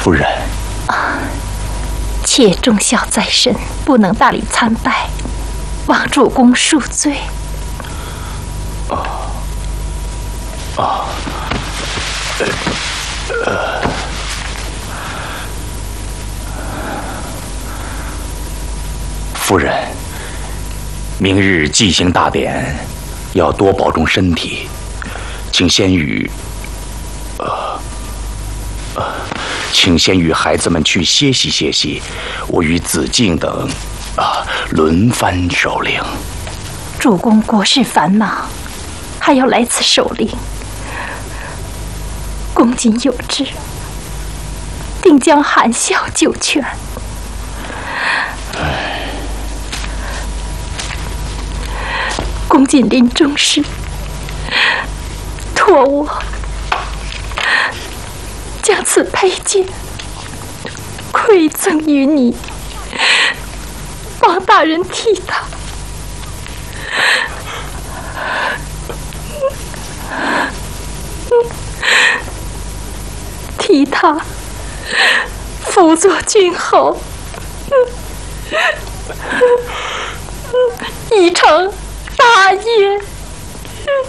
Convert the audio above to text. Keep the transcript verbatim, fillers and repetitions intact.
夫人， 啊，妾忠孝在身，不能大礼参拜，望主公恕罪。 啊啊，呃呃，夫人，明日祭行大典，要多保重身体，请先与呃呃，请先与孩子们去歇息歇息，我与子敬等啊轮番守灵。 主公国事繁忙，还要来此守灵，公瑾有志，定将含笑九泉。公瑾临终时托我将此佩剑馈赠于你，望大人替他。替他辅佐君后，已成大业。